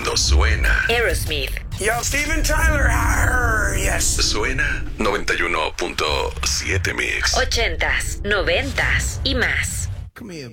cuando suena Aerosmith. Yo, Steven Tyler. Yes. Suena 91.7 Mix. 80s, 90s y más. Come here,